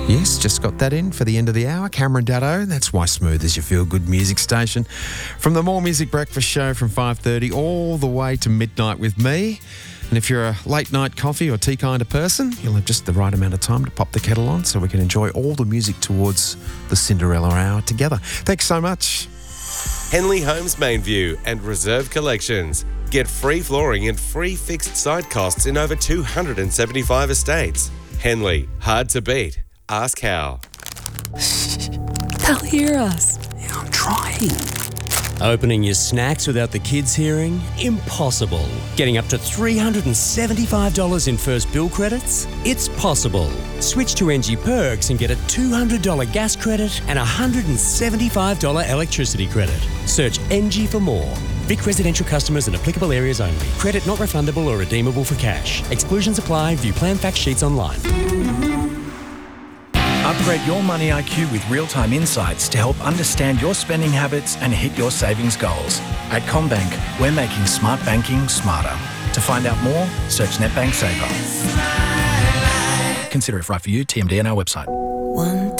Yes, just got that in for the end of the hour. Cameron Daddo, that's why Smooth is your feel-good music station. From the More Music Breakfast Show from 5:30 all the way to midnight with me. And if you're a late-night coffee or tea kind of person, you'll have just the right amount of time to pop the kettle on so we can enjoy all the music towards the Cinderella Hour together. Thanks so much. Henley Homes Mainview and Reserve Collections. Get free flooring and free fixed site costs in over 275 estates. Henley, hard to beat. Ask how. They'll hear us. Yeah, I'm trying. Opening your snacks without the kids hearing? Impossible. Getting up to $375 in first bill credits? It's possible. Switch to NG Perks and get a $200 gas credit and a $175 electricity credit. Search NG for more. Vic residential customers in applicable areas only. Credit not refundable or redeemable for cash. Exclusions apply. View plan fact sheets online. Upgrade your money IQ with real-time insights to help understand your spending habits and hit your savings goals. At CommBank, we're making smart banking smarter. To find out more, search NetBank Saver. Consider if right for you, TMD on our website.